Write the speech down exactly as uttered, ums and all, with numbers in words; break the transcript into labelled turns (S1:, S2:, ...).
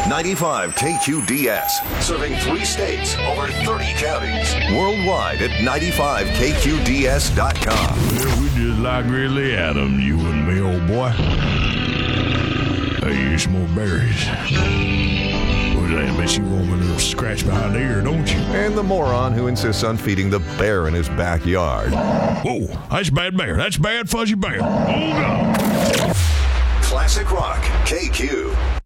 S1: ninety-five K Q D S, serving three states, over thirty counties. Worldwide at ninety-five K Q D S dot com.
S2: Well, we just like Grizzly Adam, you and me, old boy. Hey, here's some more berries. What's that? Bet you want a little scratch behind the ear, don't you?
S1: And the moron who insists on feeding the bear in his backyard.
S2: Whoa, that's bad bear. That's bad fuzzy bear. Hold on.
S1: Classic Rock K Q.